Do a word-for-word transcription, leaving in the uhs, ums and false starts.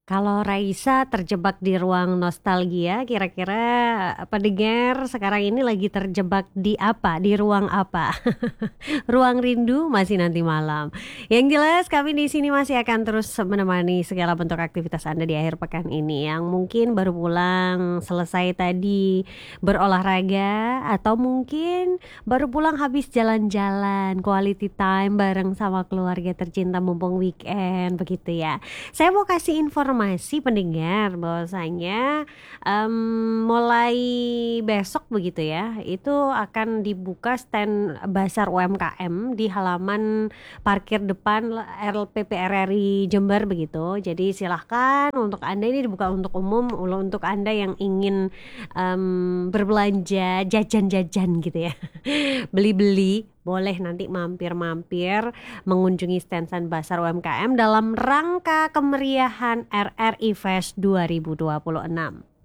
Kalau Raisa terjebak di ruang nostalgia, kira-kira pendengar sekarang ini lagi terjebak di apa? Di ruang apa? Ruang rindu masih nanti malam. Yang jelas kami di sini masih akan terus menemani segala bentuk aktivitas Anda di akhir pekan ini. Yang mungkin baru pulang selesai tadi berolahraga, atau mungkin baru pulang habis jalan-jalan, quality time bareng sama keluarga tercinta mumpung weekend, begitu ya. Saya mau kasih informasi pendengar bahwasanya em, mulai besok begitu ya, itu akan dibuka stand Basar U M K M di halaman parkir depan R P P R R I Jember begitu. Jadi silahkan, untuk Anda ini dibuka untuk umum, untuk Anda yang ingin em, berbelanja, jajan-jajan gitu ya, beli-beli, boleh nanti mampir-mampir mengunjungi stand-stand Basar U M K M dalam rangka kemeriahan R R I Fest dua ribu dua puluh enam.